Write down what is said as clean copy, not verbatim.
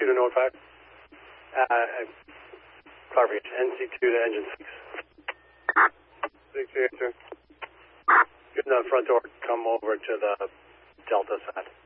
to Note 5. Clarification, NC2 to engine 6. 6 answer. Get in the front door, come over to the Delta side.